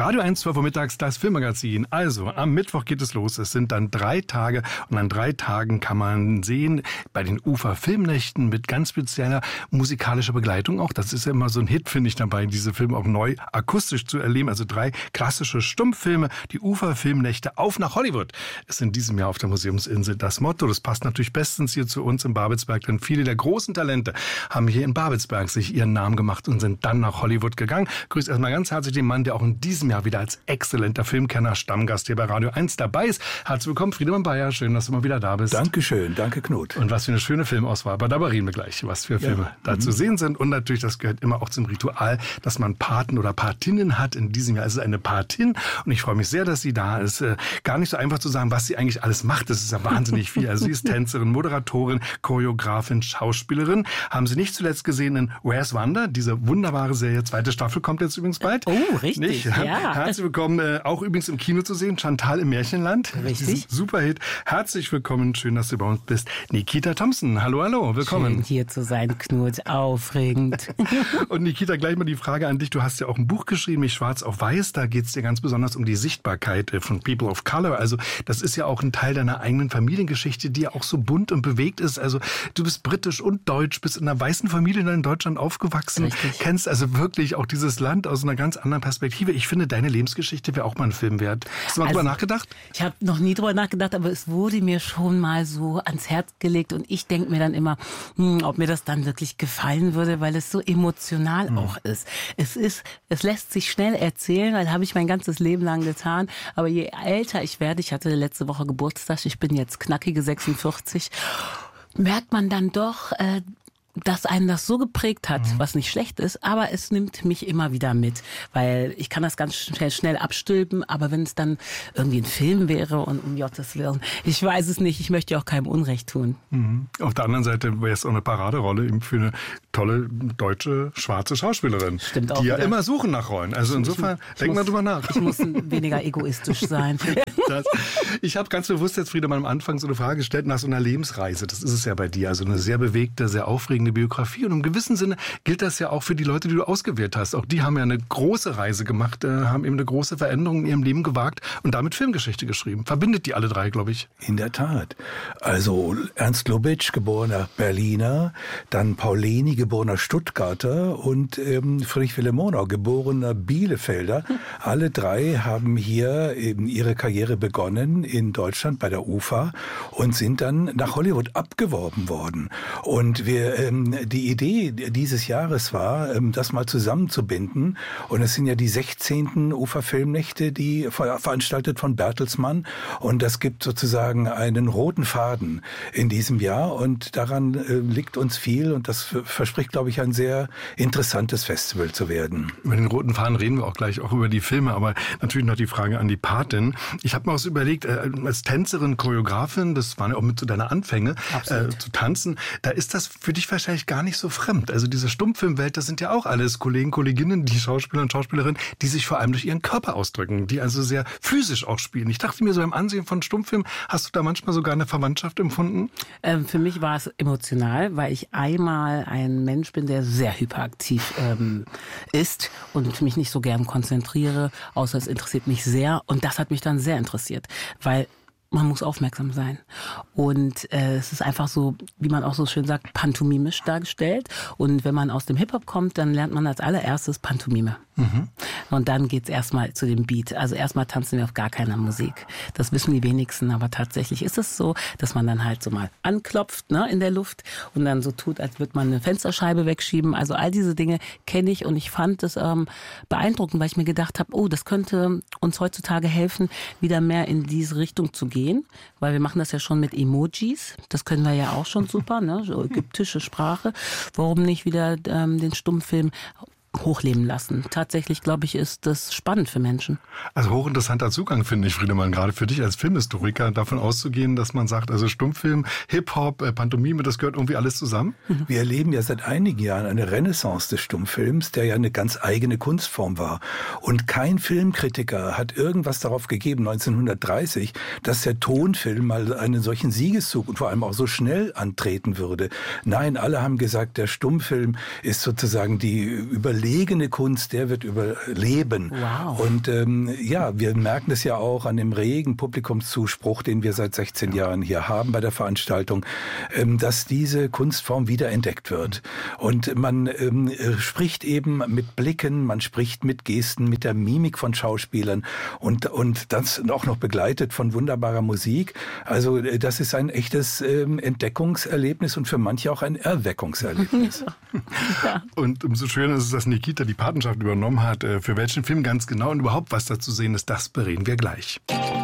Radio 1, 12 Uhr mittags, das Filmmagazin. Also, am Mittwoch geht es los. Es sind dann 3 Tage und an 3 Tagen kann man sehen, bei den Ufer Filmnächten mit ganz spezieller musikalischer Begleitung auch. Das ist ja immer so ein Hit, finde ich, dabei, diese Filme auch neu akustisch zu erleben. Also 3 klassische Stummfilme, die Ufer Filmnächte auf nach Hollywood. Ist in diesem Jahr auf der Museumsinsel das Motto. Das passt natürlich bestens hier zu uns in Babelsberg, denn viele der großen Talente haben hier in Babelsberg sich ihren Namen gemacht und sind dann nach Hollywood gegangen. Grüß erstmal ganz herzlich den Mann, der auch in diesem Jahr wieder als exzellenter Filmkenner Stammgast hier bei Radio 1 dabei ist. Herzlich willkommen, Friedemann Bayer. Schön, dass du mal wieder da bist. Dankeschön, danke Knut. Und was für eine schöne Filmauswahl. Aber da reden wir gleich, was für Filme da zu sehen sind. Und natürlich, das gehört immer auch zum Ritual, dass man Paten oder Patinnen hat. In diesem Jahr ist es eine Patin. Und ich freue mich sehr, dass sie da ist. Gar nicht so einfach zu sagen, was sie eigentlich alles macht. Das ist ja wahnsinnig viel. Also sie ist Tänzerin, Moderatorin, Choreografin, Schauspielerin. Haben Sie nicht zuletzt gesehen in Where's Wanda? Diese wunderbare Serie. 2. Staffel kommt jetzt übrigens bald. Oh, richtig, ja. Herzlich willkommen, auch übrigens im Kino zu sehen, Chantal im Märchenland. Richtig. Superhit. Herzlich willkommen, schön, dass du bei uns bist. Nikita Thompson, hallo, hallo, willkommen. Schön hier zu sein, Knut, aufregend. Und Nikita, gleich mal die Frage an dich. Du hast ja auch ein Buch geschrieben, nicht schwarz auf weiß. Da geht es dir ganz besonders um die Sichtbarkeit von People of Color. Also das ist ja auch ein Teil deiner eigenen Familiengeschichte, die ja auch so bunt und bewegt ist. Also du bist britisch und deutsch, bist in einer weißen Familie in Deutschland aufgewachsen. Richtig. Kennst also wirklich auch dieses Land aus einer ganz anderen Perspektive. Ich finde, deine Lebensgeschichte wäre auch mal ein Film wert. Hast du mal drüber nachgedacht? Ich habe noch nie drüber nachgedacht, aber es wurde mir schon mal so ans Herz gelegt und ich denke mir dann immer, ob mir das dann wirklich gefallen würde, weil es so emotional auch ist. Es lässt sich schnell erzählen, weil habe ich mein ganzes Leben lang getan, aber je älter ich werde, ich hatte letzte Woche Geburtstag, ich bin jetzt knackige 46, merkt man dann doch, dass einen das so geprägt hat, was nicht schlecht ist, aber es nimmt mich immer wieder mit, weil ich kann das ganz schnell abstülpen, aber wenn es dann irgendwie ein Film wäre und um Gottes Willen, ich weiß es nicht, ich möchte ja auch keinem Unrecht tun. Auf der anderen Seite wäre es auch eine Paraderolle eben für eine tolle deutsche schwarze Schauspielerin, Stimmt auch die ja wieder. immer suchen nach Rollen. Also insofern, denk mal drüber nach. Ich muss weniger egoistisch sein. Ich habe ganz bewusst jetzt, Friedemann, am Anfang so eine Frage gestellt nach so einer Lebensreise. Das ist es ja bei dir, also eine sehr bewegte, sehr aufregende Biografie. Und im gewissen Sinne gilt das ja auch für die Leute, die du ausgewählt hast. Auch die haben ja eine große Reise gemacht, haben eben eine große Veränderung in ihrem Leben gewagt und damit Filmgeschichte geschrieben. Verbindet die alle 3, glaube ich. In der Tat. Also Ernst Lubitsch, geborener Berliner, dann Paulini, geborener Stuttgarter und Friedrich Wilhelm Murnau, geborener Bielefelder. Alle 3 haben hier eben ihre Karriere begonnen in Deutschland bei der UFA und sind dann nach Hollywood abgeworben worden. Und die Idee dieses Jahres war, das mal zusammenzubinden. Und es sind ja die 16. UFA-Filmnächte, die veranstaltet von Bertelsmann. Und das gibt sozusagen einen roten Faden in diesem Jahr. Und daran liegt uns viel. Und das verspricht, glaube ich, ein sehr interessantes Festival zu werden. Über den roten Faden reden wir auch gleich, auch über die Filme. Aber natürlich noch die Frage an die Patin. Ich habe mir auch so überlegt, als Tänzerin, Choreografin, das waren ja auch mit so deine Anfänge, zu tanzen, da ist das für dich wahrscheinlich gar nicht so fremd. Also diese Stummfilmwelt, das sind ja auch alles Kollegen, Kolleginnen, die Schauspieler und Schauspielerinnen, die sich vor allem durch ihren Körper ausdrücken, die also sehr physisch auch spielen. Ich dachte mir so beim Ansehen von Stummfilmen, hast du da manchmal sogar eine Verwandtschaft empfunden? Für mich war es emotional, weil ich einmal ein Mensch bin, der sehr hyperaktiv ist und mich nicht so gern konzentriere, außer es interessiert mich sehr. Und das hat mich dann sehr interessiert, weil man muss aufmerksam sein. Und es ist einfach so, wie man auch so schön sagt, pantomimisch dargestellt. Und wenn man aus dem Hip-Hop kommt, dann lernt man als allererstes Pantomime. Und dann geht's erstmal zu dem Beat. Also erstmal tanzen wir auf gar keiner Musik. Das wissen die wenigsten, aber tatsächlich ist es so, dass man dann halt so mal anklopft, ne, in der Luft und dann so tut, als würde man eine Fensterscheibe wegschieben. Also all diese Dinge kenne ich und ich fand es beeindruckend, weil ich mir gedacht habe, oh, das könnte uns heutzutage helfen, wieder mehr in diese Richtung zu gehen, weil wir machen das ja schon mit Emojis. Das können wir ja auch schon super, ne, so ägyptische Sprache. Warum nicht wieder den Stummfilm hochleben lassen. Tatsächlich, glaube ich, ist das spannend für Menschen. Also hochinteressanter Zugang, finde ich, Friedemann, gerade für dich als Filmhistoriker, davon auszugehen, dass man sagt, also Stummfilm, Hip-Hop, Pantomime, das gehört irgendwie alles zusammen? Wir erleben ja seit einigen Jahren eine Renaissance des Stummfilms, der ja eine ganz eigene Kunstform war. Und kein Filmkritiker hat irgendwas darauf gegeben, 1930, dass der Tonfilm mal einen solchen Siegeszug und vor allem auch so schnell antreten würde. Nein, alle haben gesagt, der Stummfilm ist sozusagen die Überlebensform überlegene Kunst, der wird überleben. Wow. Und wir merken das ja auch an dem regen Publikumszuspruch, den wir seit 16 Jahren hier haben bei der Veranstaltung, dass diese Kunstform wiederentdeckt wird. Und man spricht eben mit Blicken, man spricht mit Gesten, mit der Mimik von Schauspielern und das auch noch begleitet von wunderbarer Musik. Also das ist ein echtes Entdeckungserlebnis und für manche auch ein Erweckungserlebnis. Ja. Und umso schöner ist es, dass Nikita die Patenschaft übernommen hat. Für welchen Film ganz genau und überhaupt was da zu sehen ist, das bereden wir gleich.